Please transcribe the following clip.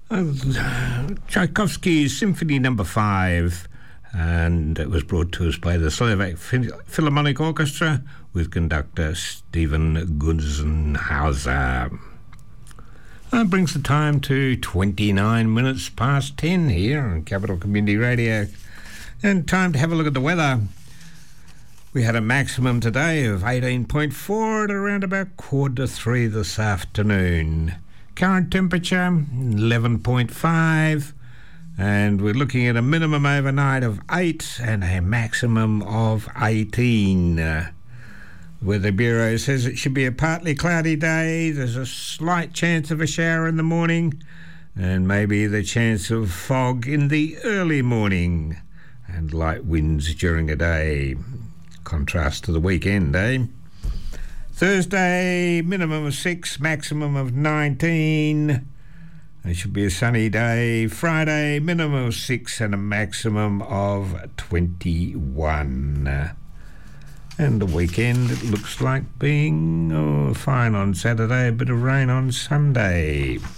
Tchaikovsky's Symphony No. 5, and it was brought to us by the Slovak Philharmonic Orchestra with conductor Stephen Gunzenhauser. That brings the time to 29 minutes past 10 here on Capital Community Radio, and time to have a look at the weather. We had a maximum today of 18.4 at around about 2:45 this afternoon. Current temperature 11.5, and we're looking at a minimum overnight of 8 and a maximum of 18. Weather Bureau says it should be a partly cloudy day. There's a slight chance of a shower in the morning, and maybe the chance of fog in the early morning, and light winds during the day. Contrast to the weekend, eh? Thursday, minimum of 6, maximum of 19. It should be a sunny day. Friday, minimum of 6 and a maximum of 21. And the weekend, it looks like being fine on Saturday, a bit of rain on Sunday.